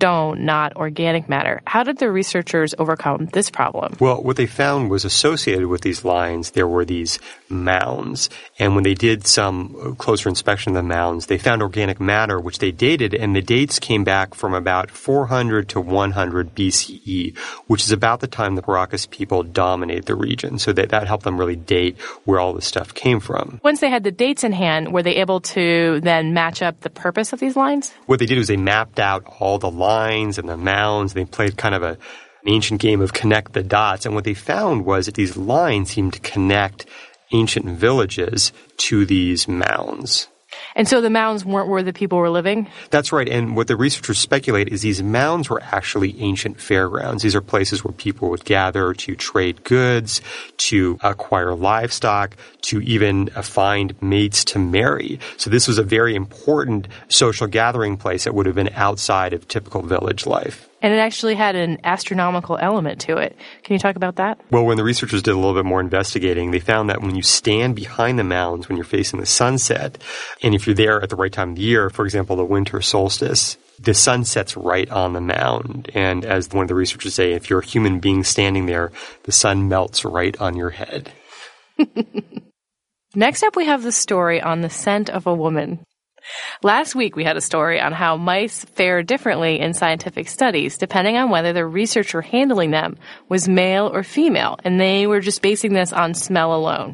stone, not organic matter. How did the researchers overcome this problem? Well, what they found was associated with these lines, there were these mounds. And when they did some closer inspection of the mounds, they found organic matter, which they dated, and the dates came back from about 400 to 100 BCE, which is about the time the Paracas people dominated the region. So that helped them really date where all this stuff came from. Once they had the dates in hand, were they able to then match up the purpose of these lines? What they did was they mapped out all the lines and the mounds. They played kind of an ancient game of connect the dots. And what they found was that these lines seemed to connect ancient villages to these mounds. And so the mounds weren't where the people were living? That's right. And what the researchers speculate is these mounds were actually ancient fairgrounds. These are places where people would gather to trade goods, to acquire livestock, to even find mates to marry. So this was a very important social gathering place that would have been outside of typical village life. And it actually had an astronomical element to it. Can you talk about that? Well, when the researchers did a little bit more investigating, they found that when you stand behind the mounds, when you're facing the sunset, and if you're there at the right time of the year, for example, the winter solstice, the sun sets right on the mound. And as one of the researchers say, if you're a human being standing there, the sun melts right on your head. Next up, we have the story on the scent of a woman. Last week, we had a story on how mice fare differently in scientific studies, depending on whether the researcher handling them was male or female, and they were just basing this on smell alone.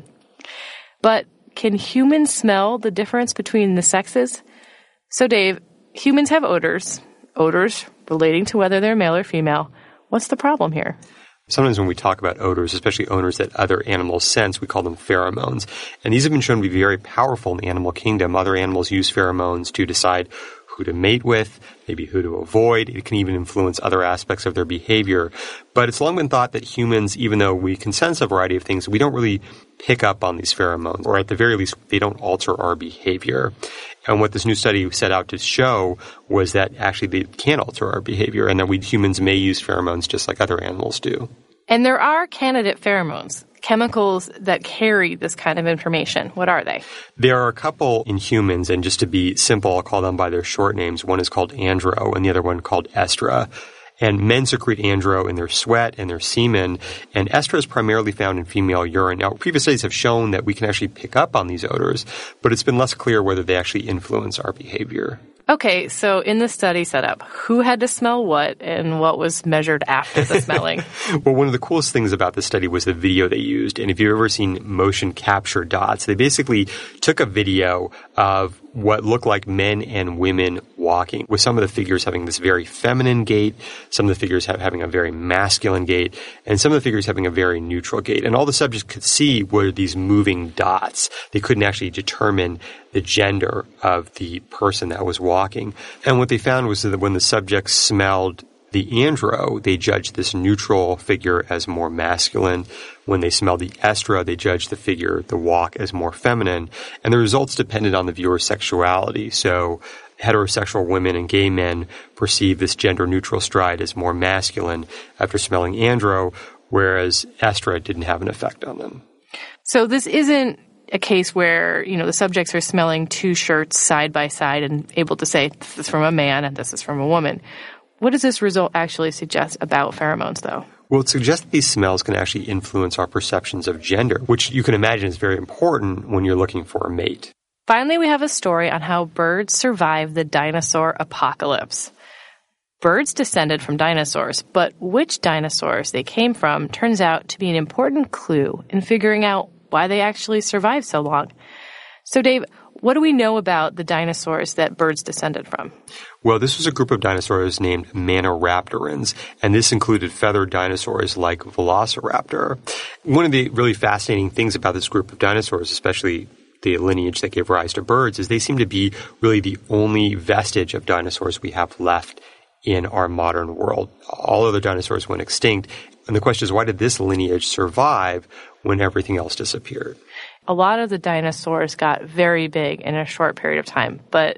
But can humans smell the difference between the sexes? So, Dave, humans have odors relating to whether they're male or female. What's the problem here? Sometimes when we talk about odors, especially odors that other animals sense, we call them pheromones. And these have been shown to be very powerful in the animal kingdom. Other animals use pheromones to decide who to mate with, maybe who to avoid. It can even influence other aspects of their behavior. But it's long been thought that humans, even though we can sense a variety of things, we don't really pick up on these pheromones, or at the very least, they don't alter our behavior. And what this new study set out to show was that actually they can alter our behavior, and that we humans may use pheromones just like other animals do. And there are candidate pheromones, chemicals that carry this kind of information. What are they? There are a couple in humans, and just to be simple, I'll call them by their short names. One is called andro, and the other one called estra. And men secrete andro in their sweat and their semen, and estra is primarily found in female urine. Now, previous studies have shown that we can actually pick up on these odors, but it's been less clear whether they actually influence our behavior. Okay, so in the study setup, who had to smell what and what was measured after the smelling? Well, one of the coolest things about this study was the video they used. And if you've ever seen motion capture dots, they basically took a video of what looked like men and women walking, with some of the figures having this very feminine gait, some of the figures having a very masculine gait, and some of the figures having a very neutral gait. And all the subjects could see were these moving dots. They couldn't actually determine the gender of the person that was walking. And what they found was that when the subjects smelled the andro, they judged this neutral figure as more masculine. When they smelled the estra, they judged the walk, as more feminine. And the results depended on the viewer's sexuality. So heterosexual women and gay men perceive this gender-neutral stride as more masculine after smelling andro, whereas estra didn't have an effect on them. So this isn't a case where, the subjects are smelling two shirts side by side and able to say, this is from a man and this is from a woman. What does this result actually suggest about pheromones, though? Well, it suggests that these smells can actually influence our perceptions of gender, which you can imagine is very important when you're looking for a mate. Finally, we have a story on how birds survived the dinosaur apocalypse. Birds descended from dinosaurs, but which dinosaurs they came from turns out to be an important clue in figuring out why they actually survived so long. So, Dave, what do we know about the dinosaurs that birds descended from? Well, this was a group of dinosaurs named Maniraptorans, and this included feathered dinosaurs like Velociraptor. One of the really fascinating things about this group of dinosaurs, especially the lineage that gave rise to birds, is they seem to be really the only vestige of dinosaurs we have left in our modern world. All other dinosaurs went extinct, and the question is, why did this lineage survive when everything else disappeared? A lot of the dinosaurs got very big in a short period of time, but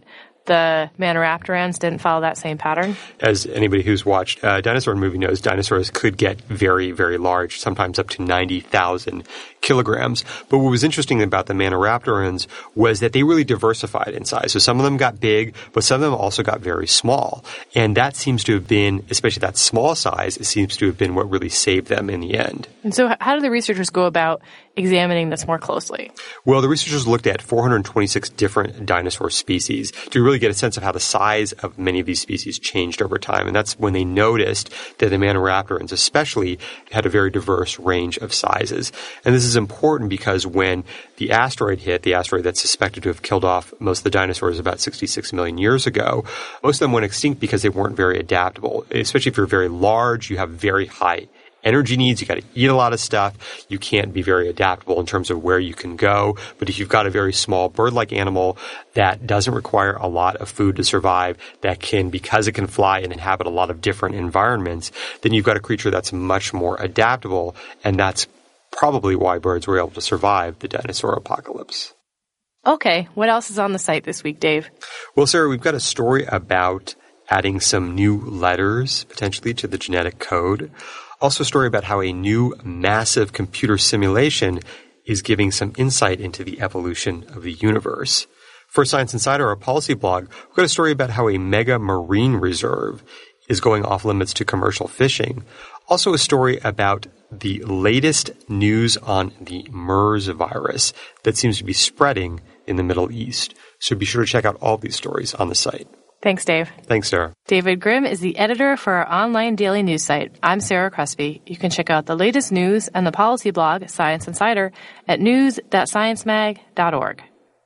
the Maniraptorans didn't follow that same pattern? As anybody who's watched a dinosaur movie knows, dinosaurs could get very, very large, sometimes up to 90,000 kilograms. But what was interesting about the Maniraptorans was that they really diversified in size. So some of them got big, but some of them also got very small. And that seems to have been, especially that small size, it seems to have been what really saved them in the end. And so how do the researchers go about examining this more closely? Well, the researchers looked at 426 different dinosaur species to really get a sense of how the size of many of these species changed over time. And that's when they noticed that the Maniraptorans especially had a very diverse range of sizes. And this is important because when the asteroid hit, the asteroid that's suspected to have killed off most of the dinosaurs about 66 million years ago, most of them went extinct because they weren't very adaptable. Especially if you're very large, you have very high energy needs. You got to eat a lot of stuff. You can't be very adaptable in terms of where you can go. But if you've got a very small bird-like animal that doesn't require a lot of food to survive, that can, because it can fly and inhabit a lot of different environments, then you've got a creature that's much more adaptable. And that's probably why birds were able to survive the dinosaur apocalypse. Okay, what else is on the site this week, Dave? Well, Sarah, we've got a story about adding some new letters, potentially, to the genetic code. Also a story about how a new massive computer simulation is giving some insight into the evolution of the universe. For Science Insider, our policy blog, we've got a story about how a mega marine reserve is going off limits to commercial fishing. Also a story about the latest news on the MERS virus that seems to be spreading in the Middle East. So be sure to check out all these stories on the site. Thanks, Dave. Thanks, Sarah. David Grimm is the editor for our online daily news site. I'm Sarah Crespi. You can check out the latest news and the policy blog, Science Insider, at news.sciencemag.org.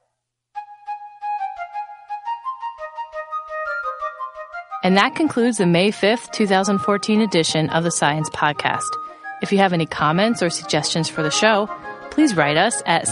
And that concludes the May 5th, 2014 edition of the Science Podcast. If you have any comments or suggestions for the show, please write us at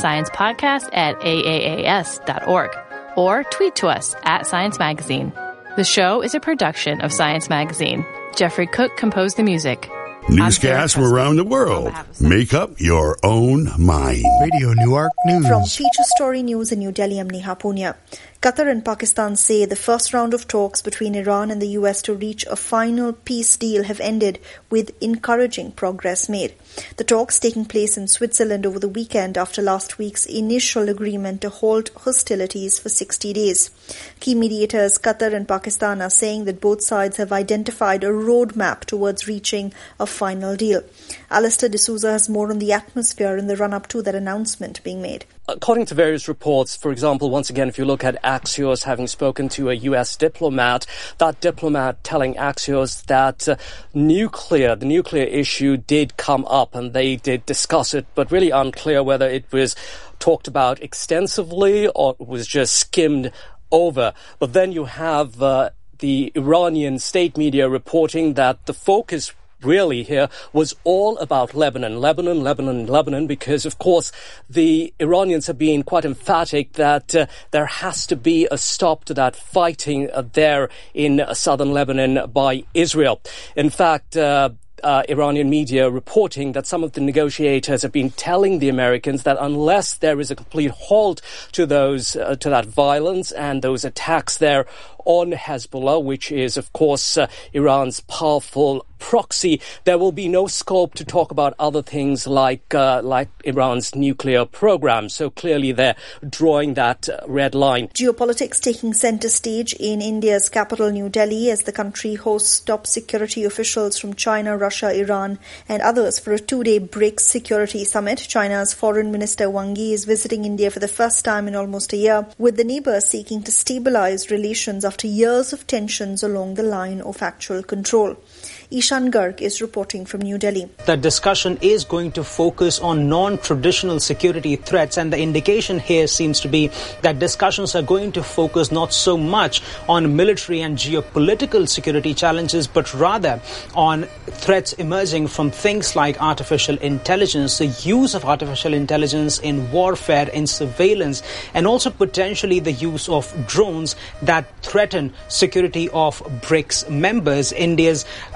sciencepodcast@aaas.org. or tweet to us at Science Magazine. The show is a production of Science Magazine. Jeffrey Cook composed the music. Newscasts from around the world. Make up your own mind. Radio Newark News. From Feature Story News in New Delhi, I'm Neha Punya. Qatar and Pakistan say the first round of talks between Iran and the US to reach a final peace deal have ended with encouraging progress made. The talks taking place in Switzerland over the weekend after last week's initial agreement to halt hostilities for 60 days. Key mediators Qatar and Pakistan are saying that both sides have identified a roadmap towards reaching a final deal. Alistair D'Souza has more on the atmosphere in the run-up to that announcement being made. According to various reports, for example, once again, if you look at Axios having spoken to a U.S. diplomat, that diplomat telling Axios that the nuclear issue did come up and they did discuss it, but really unclear whether it was talked about extensively or was just skimmed over. But then you have the Iranian state media reporting that the focus really here was all about Lebanon, because, of course, the Iranians have been quite emphatic that there has to be a stop to that fighting there in southern Lebanon by Israel. In fact, Iranian media reporting that some of the negotiators have been telling the Americans that unless there is a complete halt to that violence and those attacks there on Hezbollah, which is, of course, Iran's powerful proxy, there will be no scope to talk about other things like Iran's nuclear program. So clearly they're drawing that red line. Geopolitics taking center stage in India's capital, New Delhi, as the country hosts top security officials from China, Russia, Iran, and others for a 2-day BRICS security summit. China's Foreign Minister Wang Yi is visiting India for the first time in almost a year, with the neighbors seeking to stabilize relations after years of tensions along the line of actual control. Ishan Garg is reporting from New Delhi. The discussion is going to focus on non-traditional security threats, and the indication here seems to be that discussions are going to focus not so much on military and geopolitical security challenges, but rather on threats emerging from things like artificial intelligence, the use of artificial intelligence in warfare, in surveillance, and also potentially the use of drones that threaten security of BRICS members. India's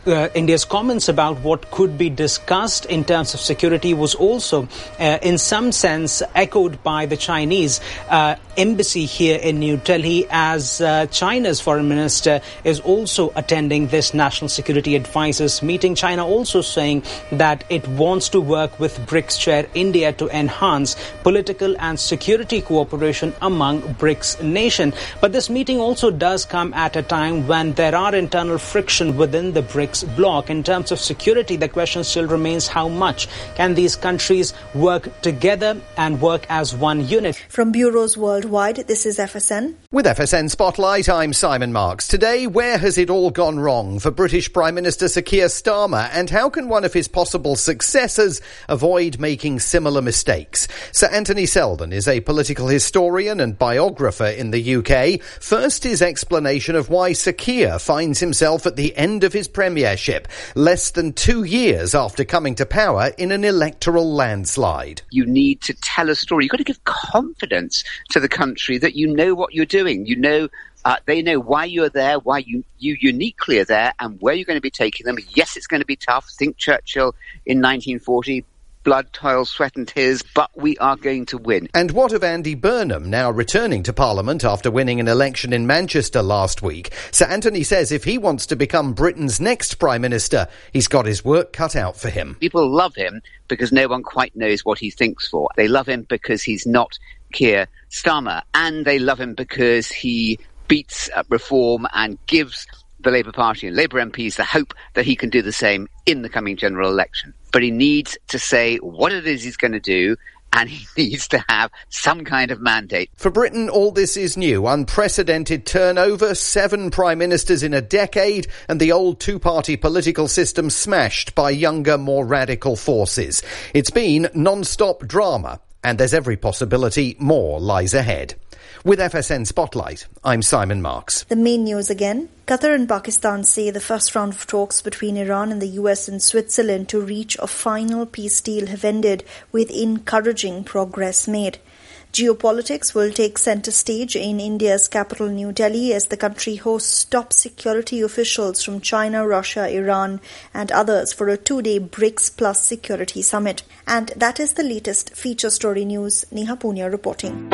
India's comments about what could be discussed in terms of security was also, in some sense, echoed by the Chinese embassy here in New Delhi, as China's foreign minister is also attending this National Security Advisors meeting. China also saying that it wants to work with BRICS chair India to enhance political and security cooperation among BRICS nations. But this meeting also does come at a time when there are internal friction within the BRICS bloc. In terms of security, the question still remains how much can these countries work together and work as one unit. From bureaus worldwide, this is FSN. With FSN Spotlight, I'm Simon Marks. Today, where has it all gone wrong for British Prime Minister Sir Keir Starmer, and how can one of his possible successors avoid making similar mistakes? Sir Anthony Seldon is a political historian and biographer in the UK. First, his explanation of why Sir Keir finds himself at the end of his premiership, less than 2 years after coming to power in an electoral landslide. You need to tell a story. You've got to give confidence to the country that you know what you're doing. You know, they know why you're there, why you uniquely are there, and where you're going to be taking them. Yes, it's going to be tough. Think Churchill in 1940. Blood, toil, sweat and tears, but we are going to win. And what of Andy Burnham, now returning to Parliament after winning an election in Manchester last week? Sir Anthony says if he wants to become Britain's next Prime Minister, he's got his work cut out for him. People love him because no one quite knows what he thinks for. They love him because he's not Keir Starmer, and they love him because he beats reform and gives the Labour Party and Labour MPs the hope that he can do the same in the coming general election. But he needs to say what it is he's going to do, and he needs to have some kind of mandate. For Britain, all this is new. Unprecedented turnover, 7 prime ministers in a decade, and the old two-party political system smashed by younger, more radical forces. It's been non-stop drama, and there's every possibility more lies ahead. With FSN Spotlight, I'm Simon Marks. The main news again. Qatar and Pakistan say the first round of talks between Iran and the US and Switzerland to reach a final peace deal have ended with encouraging progress made. Geopolitics will take centre stage in India's capital New Delhi as the country hosts top security officials from China, Russia, Iran and others for a 2-day BRICS Plus security summit. And that is the latest feature story news. Neha Punya reporting.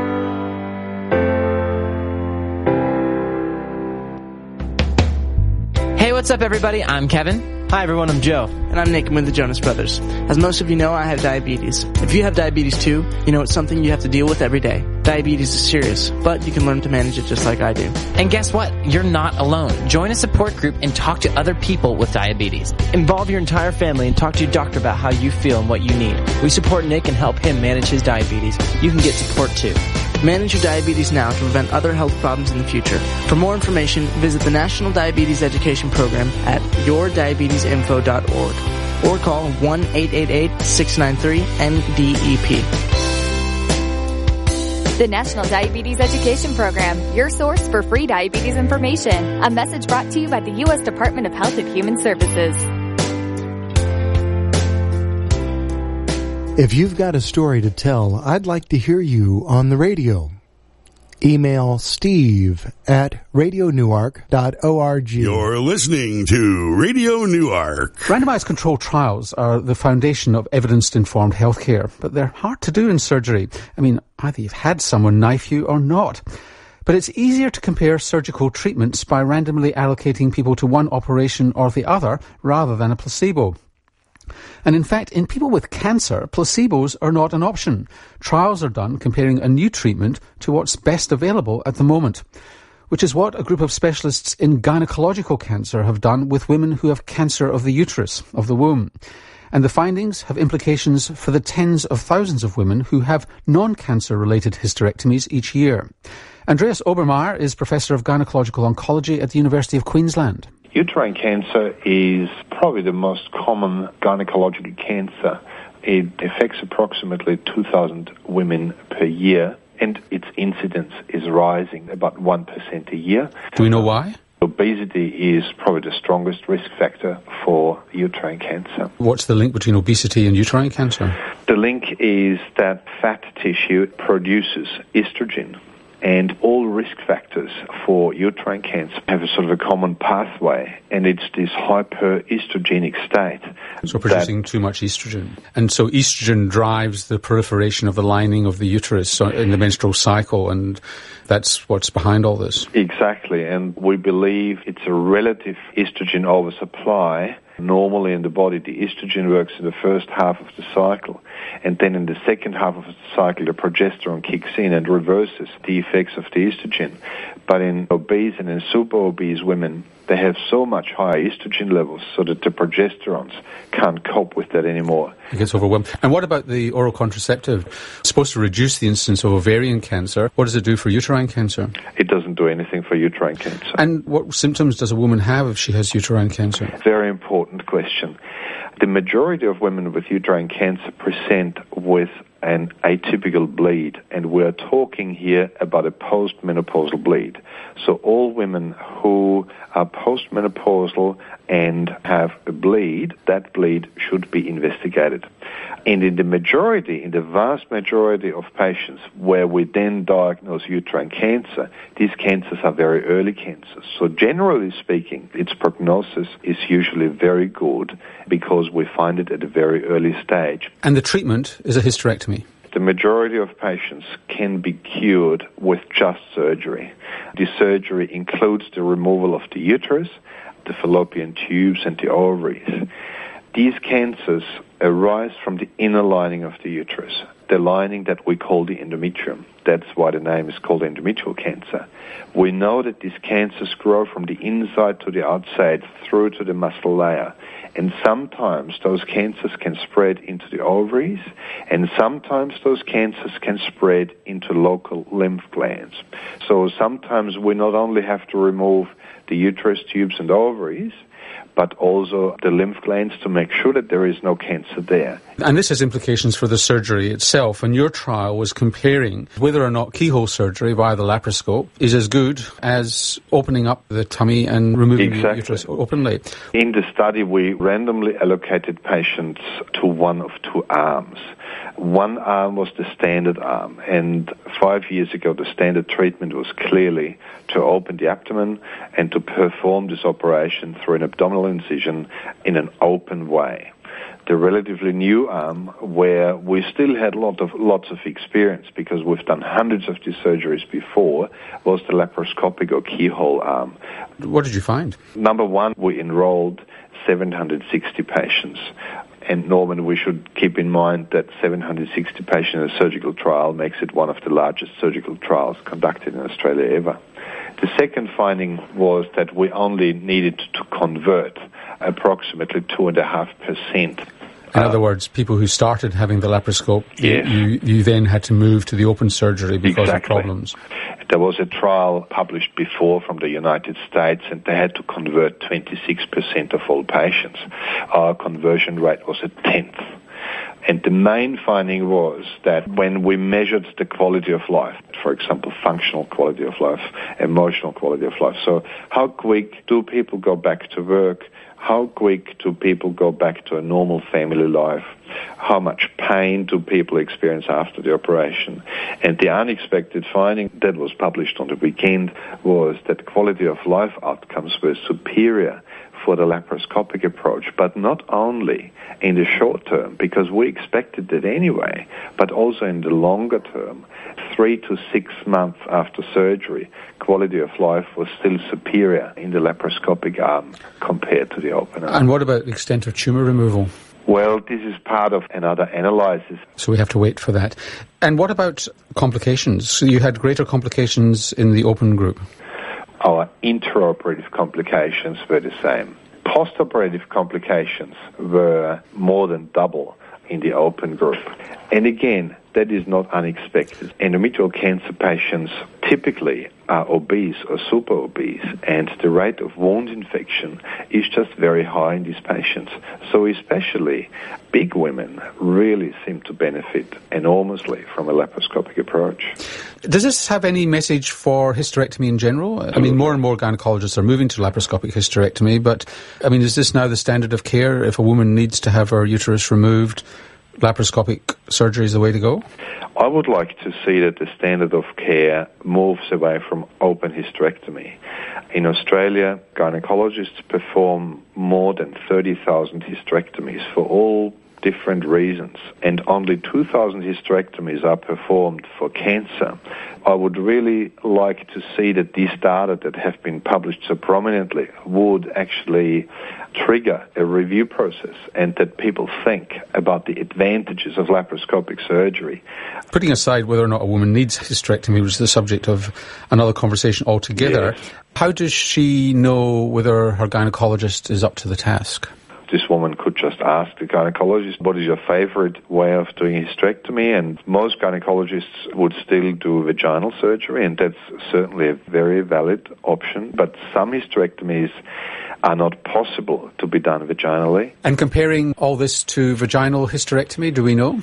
Hey, what's up, everybody? I'm Kevin. Hi, everyone. I'm Joe. And I'm Nick. I'm with the Jonas Brothers. As most of you know, I have diabetes. If you have diabetes too, you know it's something you have to deal with every day. Diabetes is serious, but you can learn to manage it just like I do. And guess what? You're not alone. Join a support group and talk to other people with diabetes. Involve your entire family and talk to your doctor about how you feel and what you need. We support Nick and help him manage his diabetes. You can get support too. Manage your diabetes now to prevent other health problems in the future. For more information, visit the National Diabetes Education Program at yourdiabetesinfo.org or call 1-888-693-NDEP. The National Diabetes Education Program, your source for free diabetes information. A message brought to you by the U.S. Department of Health and Human Services. If you've got a story to tell, I'd like to hear you on the radio. Email steve@radionewark.org. You're listening to Radio Newark. Randomized controlled trials are the foundation of evidence-informed healthcare, but they're hard to do in surgery. I mean, either you've had someone knife you or not. But it's easier to compare surgical treatments by randomly allocating people to one operation or the other rather than a placebo. And in fact, in people with cancer, placebos are not an option. Trials are done comparing a new treatment to what's best available at the moment, which is what a group of specialists in gynecological cancer have done with women who have cancer of the uterus, of the womb. And the findings have implications for the tens of thousands of women who have non-cancer related hysterectomies each year. Andreas Obermeier is Professor of Gynecological Oncology at the University of Queensland. Uterine cancer is probably the most common gynecological cancer. It affects approximately 2,000 women per year, and its incidence is rising about 1% a year. Do we know why? Obesity is probably the strongest risk factor for uterine cancer. What's the link between obesity and uterine cancer? The link is that fat tissue produces estrogen, And all risk factors for uterine cancer have a sort of a common pathway, and it's this hyperestrogenic state. So producing too much estrogen. And so estrogen drives the proliferation of the lining of the uterus in the menstrual cycle, and that's what's behind all this. Exactly, and we believe it's a relative estrogen oversupply. Normally in the body, the estrogen works in the first half of the cycle, and then in the second half of the cycle, the progesterone kicks in and reverses the effects of the estrogen. But in obese and in super obese women, they have so much higher estrogen levels so that the progesterones can't cope with that anymore. It gets overwhelmed. And what about the oral contraceptive? It's supposed to reduce the incidence of ovarian cancer. What does it do for uterine cancer? It doesn't do anything for uterine cancer. And what symptoms does a woman have if she has uterine cancer? Very important question. The majority of women with uterine cancer present with an atypical bleed, and we're talking here about a postmenopausal bleed. So all women who are postmenopausal and have a bleed, that bleed should be investigated. And in the vast majority of patients where we then diagnose uterine cancer, these cancers are very early cancers. So generally speaking, its prognosis is usually very good because we find it at a very early stage. And the treatment is a hysterectomy? The majority of patients can be cured with just surgery. The surgery includes the removal of the uterus, the fallopian tubes, and the ovaries. These cancers arise from the inner lining of the uterus, the lining that we call the endometrium. That's why the name is called endometrial cancer. We know that these cancers grow from the inside to the outside through to the muscle layer. And sometimes those cancers can spread into the ovaries, and sometimes those cancers can spread into local lymph glands. So sometimes we not only have to remove the uterus, tubes, and ovaries, but also the lymph glands to make sure that there is no cancer there. And this has implications for the surgery itself. And your trial was comparing whether or not keyhole surgery via the laparoscope is as good as opening up the tummy and removing the uterus openly. In the study, we randomly allocated patients to one of two arms. One arm was the standard arm, and 5 years ago the standard treatment was clearly to open the abdomen and to perform this operation through an abdominal incision in an open way. The relatively new arm, where we still had lots of experience because we've done hundreds of these surgeries before, was the laparoscopic or keyhole arm. What did you find? Number one, we enrolled 760 patients. And Norman, we should keep in mind that 760 patients in a surgical trial makes it one of the largest surgical trials conducted in Australia ever. The second finding was that we only needed to convert approximately 2.5%. In other words, people who started having the laparoscope, you then had to move to the open surgery because of problems. There was a trial published before from the United States, and they had to convert 26% of all patients. Our conversion rate was a tenth. And the main finding was that when we measured the quality of life, for example, functional quality of life, emotional quality of life, so how quick do people go back to work? How quick do people go back to a normal family life? How much pain do people experience after the operation? And the unexpected finding that was published on the weekend was that quality of life outcomes were superior for the laparoscopic approach, but not only in the short term, because we expected that anyway, but also in the longer term. 3 to 6 months after surgery, quality of life was still superior in the laparoscopic arm compared to the open arm. And what about the extent of tumour removal? Well, this is part of another analysis. So we have to wait for that. And what about complications? So you had greater complications in the open group? Our intraoperative complications were the same. Postoperative complications were more than double in the open group. And again, that is not unexpected. Endometrial cancer patients typically are obese or super obese, and the rate of wound infection is just very high in these patients. So especially big women really seem to benefit enormously from a laparoscopic approach. Does this have any message for hysterectomy in general? I mean, more and more gynecologists are moving to laparoscopic hysterectomy, but I mean, is this now the standard of care? If a woman needs to have her uterus removed, laparoscopic surgery is the way to go? I would like to see that the standard of care moves away from open hysterectomy. In Australia, gynecologists perform more than 30,000 hysterectomies for all different reasons, and only 2,000 hysterectomies are performed for cancer. I would really like to see that these data that have been published so prominently would actually trigger a review process, and that people think about the advantages of laparoscopic surgery. Putting aside whether or not a woman needs hysterectomy, which is the subject of another conversation altogether, yes. How does she know whether her gynecologist is up to the task? This woman could just ask the gynecologist, what is your favorite way of doing hysterectomy? And most gynecologists would still do vaginal surgery, and that's certainly a very valid option. But some hysterectomies are not possible to be done vaginally. And comparing all this to vaginal hysterectomy, do we know?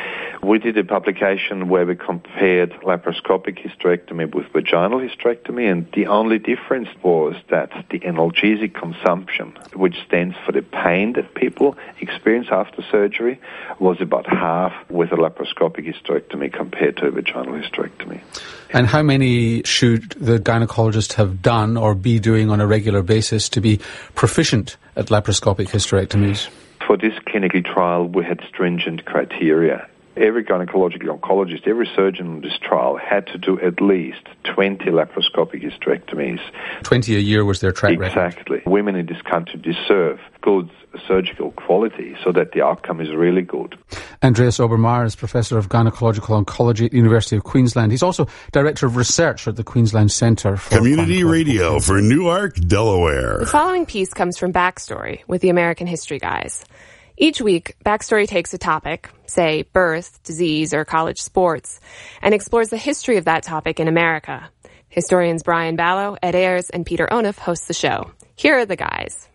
We did a publication where we compared laparoscopic hysterectomy with vaginal hysterectomy, and the only difference was that the analgesic consumption, which stands for the pain that people experience after surgery, was about half with a laparoscopic hysterectomy compared to a vaginal hysterectomy. And how many should the gynecologist have done or be doing on a regular basis to be proficient at laparoscopic hysterectomies? For this clinical trial, we had stringent criteria. Every gynecological oncologist, every surgeon on this trial had to do at least 20 laparoscopic hysterectomies. 20 a year was their track record. Exactly. Women in this country deserve good surgical quality so that the outcome is really good. Andreas Obermeier is Professor of Gynecological Oncology at the University of Queensland. He's also Director of Research at the Queensland Centre for Community Radio for Newark, Delaware. The following piece comes from Backstory with the American History Guys. Each week, Backstory takes a topic, say birth, disease, or college sports, and explores the history of that topic in America. Historians Brian Ballow, Ed Ayers, and Peter Onuf host the show. Here are the guys.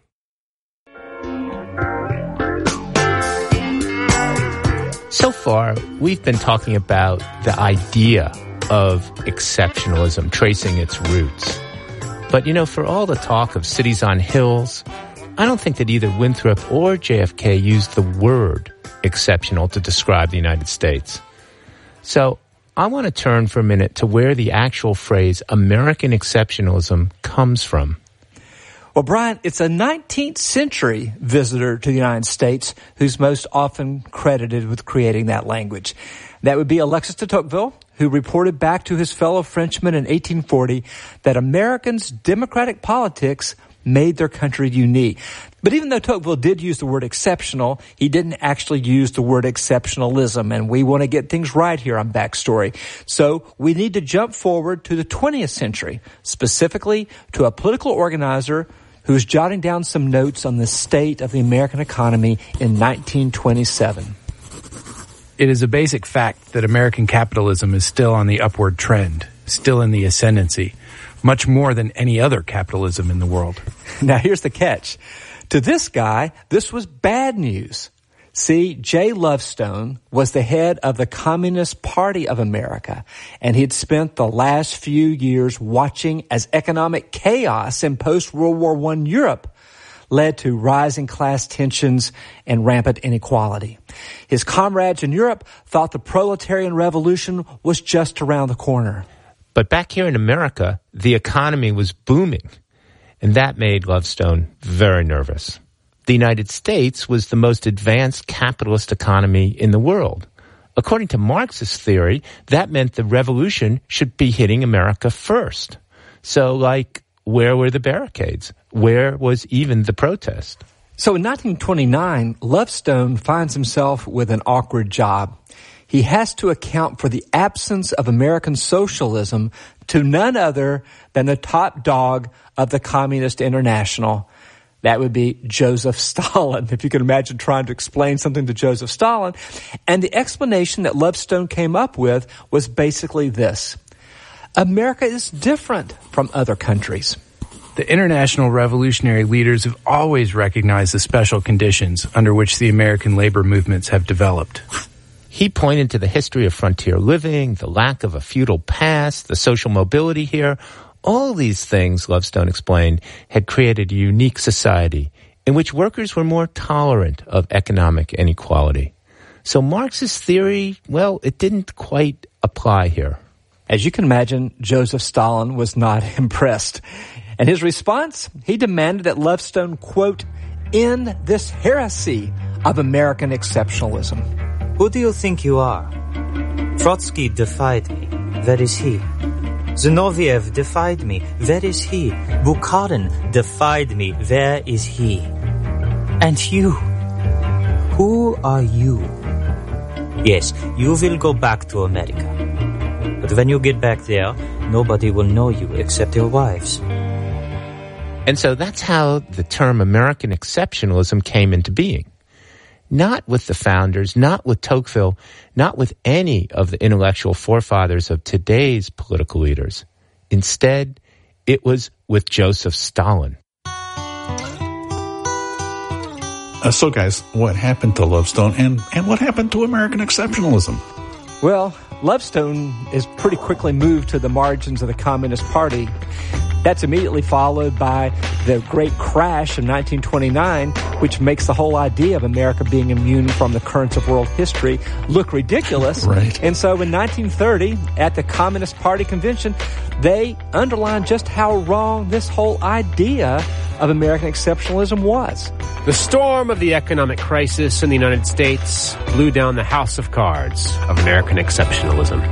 So far, we've been talking about the idea of exceptionalism, tracing its roots. But, for all the talk of cities on hills, I don't think that either Winthrop or JFK used the word exceptional to describe the United States. So I want to turn for a minute to where the actual phrase American exceptionalism comes from. Well, Brian, it's a 19th century visitor to the United States who's most often credited with creating that language. That would be Alexis de Tocqueville, who reported back to his fellow Frenchmen in 1840 that Americans' democratic politics made their country unique. But even though Tocqueville did use the word exceptional, he didn't actually use the word exceptionalism, and we want to get things right here on Backstory. So we need to jump forward to the 20th century, specifically to a political organizer who was jotting down some notes on the state of the American economy in 1927. It is a basic fact that American capitalism is still on the upward trend, still in the ascendancy, much more than any other capitalism in the world. Now here's the catch. To this guy, this was bad news. See, Jay Lovestone was the head of the Communist Party of America, and he'd spent the last few years watching as economic chaos in post-World War I Europe led to rising class tensions and rampant inequality. His comrades in Europe thought the proletarian revolution was just around the corner. But back here in America, the economy was booming, and that made Lovestone very nervous. The United States was the most advanced capitalist economy in the world. According to Marxist theory, that meant the revolution should be hitting America first. So, where were the barricades? Where was even the protest? So in 1929, Lovestone finds himself with an awkward job. He has to account for the absence of American socialism to none other than the top dog of the Communist International. That would be Joseph Stalin, if you can imagine trying to explain something to Joseph Stalin. And the explanation that Lovestone came up with was basically this. America is different from other countries. The international revolutionary leaders have always recognized the special conditions under which the American labor movements have developed. He pointed to the history of frontier living, the lack of a feudal past, the social mobility here. All these things, Lovestone explained, had created a unique society in which workers were more tolerant of economic inequality. So Marx's theory, well, it didn't quite apply here. As you can imagine, Joseph Stalin was not impressed. And his response, he demanded that Lovestone, quote, end this heresy of American exceptionalism. Who do you think you are? Trotsky defied me. Where is he? Zinoviev defied me. Where is he? Bukharin defied me. Where is he? And you? Who are you? Yes, you will go back to America. But when you get back there, nobody will know you except your wives. And so that's how the term American exceptionalism came into being. Not with the founders, not with Tocqueville, not with any of the intellectual forefathers of today's political leaders. Instead, it was with Joseph Stalin. So guys, what happened to Lovestone and what happened to American exceptionalism? Well, Lovestone is pretty quickly moved to the margins of the Communist Party. That's immediately followed by the great crash in 1929, which makes the whole idea of America being immune from the currents of world history look ridiculous. Right. And so in 1930, at the Communist Party convention, they underlined just how wrong this whole idea of American exceptionalism was. The storm of the economic crisis in the United States blew down the house of cards of American exceptionalism.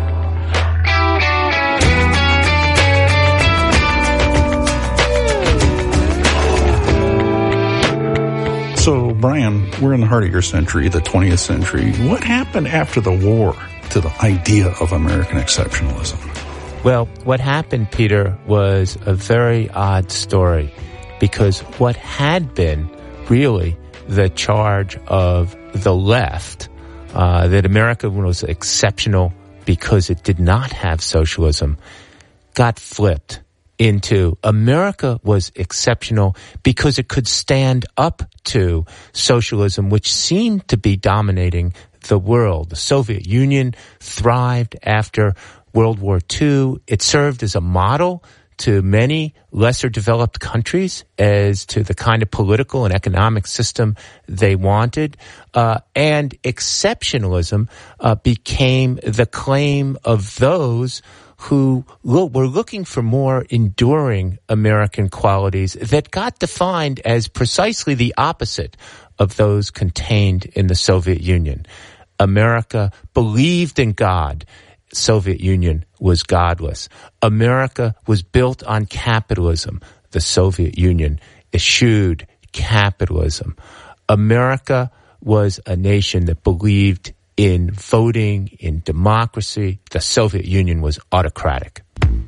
So, Brian, we're in the heart of your century, the 20th century. What happened after the war to the idea of American exceptionalism? Well, what happened, Peter, was a very odd story, because what had been really the charge of the left, that America was exceptional because it did not have socialism, got flipped into America was exceptional because it could stand up to socialism, which seemed to be dominating the world. The Soviet Union thrived after World War II. It served as a model to many lesser developed countries as to the kind of political and economic system they wanted. And exceptionalism became the claim of those who were looking for more enduring American qualities that got defined as precisely the opposite of those contained in the Soviet Union. America believed in God. Soviet Union was godless. America was built on capitalism. The Soviet Union eschewed capitalism. America was a nation that believed in voting, in democracy. The Soviet Union was autocratic.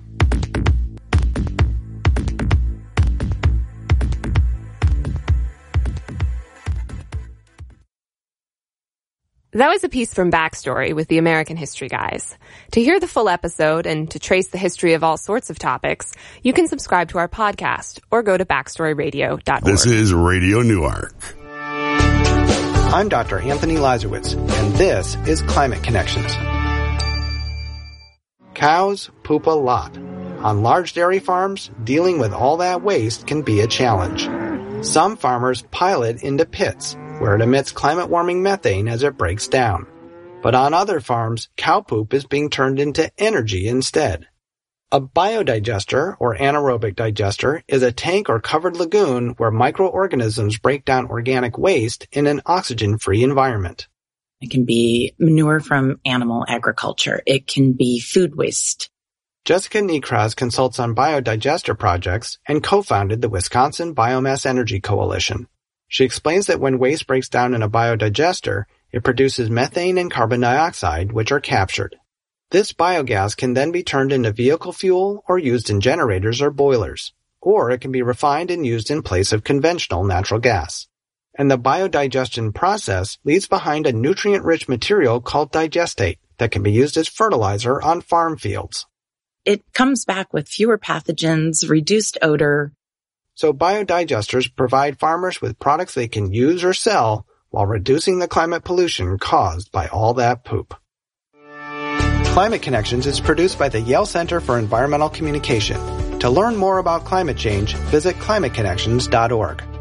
That was a piece from Backstory with the American History Guys. To hear the full episode and to trace the history of all sorts of topics, you can subscribe to our podcast or go to backstoryradio.org. This is Radio Newark. I'm Dr. Anthony Lazarowitz, and this is Climate Connections. Cows poop a lot. On large dairy farms, dealing with all that waste can be a challenge. Some farmers pile it into pits, where it emits climate-warming methane as it breaks down. But on other farms, cow poop is being turned into energy instead. A biodigester, or anaerobic digester, is a tank or covered lagoon where microorganisms break down organic waste in an oxygen-free environment. It can be manure from animal agriculture. It can be food waste. Jessica Niekraz consults on biodigester projects and co-founded the Wisconsin Biomass Energy Coalition. She explains that when waste breaks down in a biodigester, it produces methane and carbon dioxide, which are captured. This biogas can then be turned into vehicle fuel or used in generators or boilers, or it can be refined and used in place of conventional natural gas. And the biodigestion process leaves behind a nutrient-rich material called digestate that can be used as fertilizer on farm fields. It comes back with fewer pathogens, reduced odor. So biodigesters provide farmers with products they can use or sell while reducing the climate pollution caused by all that poop. Climate Connections is produced by the Yale Center for Environmental Communication. To learn more about climate change, visit climateconnections.org.